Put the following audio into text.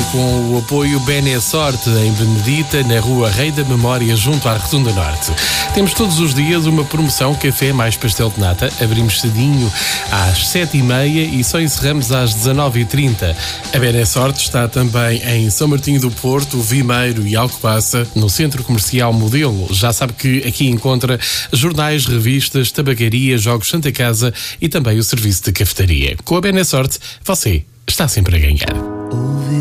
com o apoio Benesorte em Benedita, na Rua Rei da Memória, junto à Rotunda Norte. Temos todos os dias uma promoção café mais pastel de nata. Abrimos cedinho às 7h30 e só encerramos às 19h30. A Benesorte está também em São Martinho do Porto, Vimeiro e Alcobaça, no Centro Comercial Modelo. Já sabe que aqui encontra jornais, revistas, tabacaria, jogos Santa Casa e também o serviço de cafetaria. Com a Benesorte, você está sempre a ganhar.